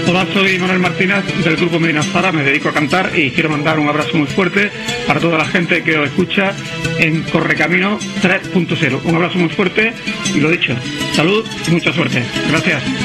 Hola, soy Manuel Martínez del grupo Medina Zara, me dedico a cantar y quiero mandar un abrazo muy fuerte para toda la gente que os escucha en Correcamino 3.0. Un abrazo muy fuerte y lo dicho, salud y mucha suerte. Gracias.